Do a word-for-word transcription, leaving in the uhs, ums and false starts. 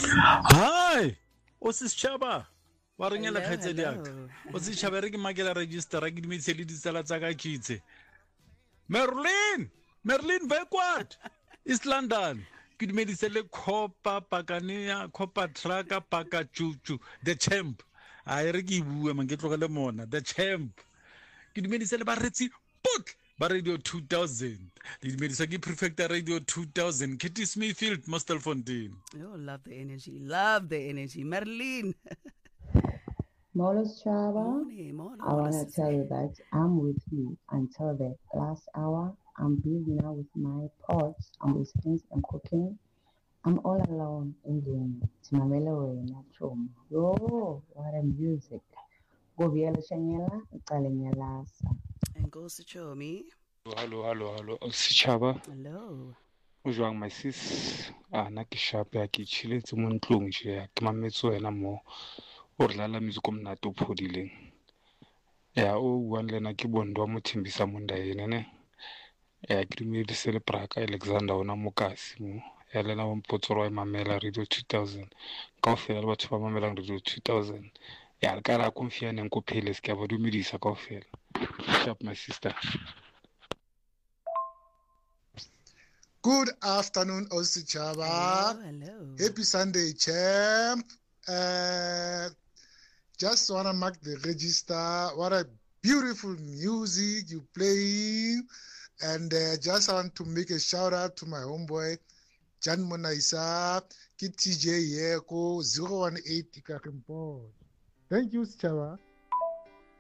Hi, o Chaba. Wa re ngela Hello, kgaitsedi yaka. hello. O se Chaba re ke makela register ra ke dimetse le ditsala tsa ka kitse. Merlin, Merlin Backward, East London. Ke dimedise le Copa Pacania, Copa Traca Paca Chuchu, the champ. A re ke bua mang ke tlogele mona, the champ. Ke dimedise le baretsi put ba radio two thousand. Le dimedise ke prefect radio two thousand, Kitty Smithfield, Mostelfontein. Oh, love the energy. Love the energy. Merlin. Molos Chaba, Morning, morning, I want to morning. tell you that I'm with you until the last hour. I'm busy now with my pots. I'm with things I'm cooking. I'm all alone in the Timamelo Nachum. Yo, what a music. Go Viela Shanyela, Italianelasa. And go to show me. Hello, hello, hello. Sechaba. Hello. O jwang my sis? Ah, na ke shape ya ke chiletse mo ntlong je ke mametso wena mo o re lala music o mnate o phodileng. Ya o one lena ke bondo wa mothembisa monda yene ne. Ya ke dumedise le Braka Alexander ona mokasi mo. Ya lena wa mpotsoro wa mamela radio two thousand. Kaofela le batho ba mamelang radio two thousand. Ya re ka ra konfiane ko phele se ke ba dumedisa kaofela. Sharp my sister. Good afternoon, Osichaba. Hello, hello. Happy Sunday, champ. Uh, just want to mark the register. What a beautiful music you playing. And uh, just want to make a shout out to my homeboy, Jan Monaisa, Kit T J Yeko, zero one eight Ikakimport. Thank you, Sichaba.